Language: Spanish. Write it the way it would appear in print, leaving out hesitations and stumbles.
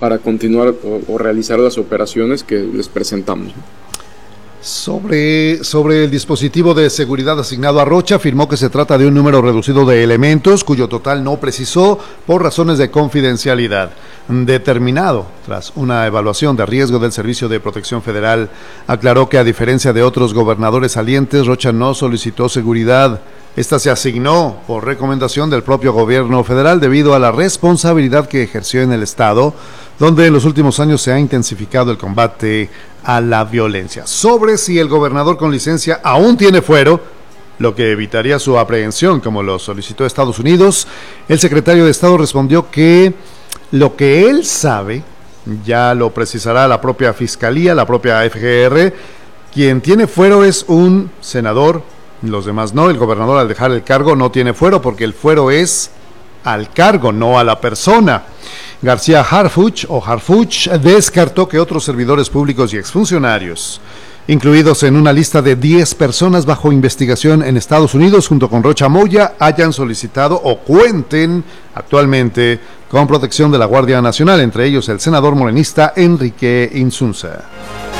para continuar o realizar las operaciones que les presentamos. Sobre el dispositivo de seguridad asignado a Rocha, afirmó que se trata de un número reducido de elementos, cuyo total no precisó por razones de confidencialidad. Determinado, tras una evaluación de riesgo del Servicio de Protección Federal, aclaró que a diferencia de otros gobernadores salientes, Rocha no solicitó seguridad. Esta se asignó por recomendación del propio gobierno federal debido a la responsabilidad que ejerció en el estado, donde en los últimos años se ha intensificado el combate a la violencia. Sobre si el gobernador con licencia aún tiene fuero, lo que evitaría su aprehensión, como lo solicitó Estados Unidos, el secretario de Estado respondió que lo que él sabe ya lo precisará la propia Fiscalía, la propia FGR. Quien tiene fuero es un senador, los demás no. El gobernador, al dejar el cargo, no tiene fuero porque el fuero es al cargo, no a la persona. García Harfuch descartó que otros servidores públicos y exfuncionarios, incluidos en una lista de 10 personas bajo investigación en Estados Unidos junto con Rocha Moya, hayan solicitado o cuenten actualmente con protección de la Guardia Nacional, entre ellos el senador morenista Enrique Insunza.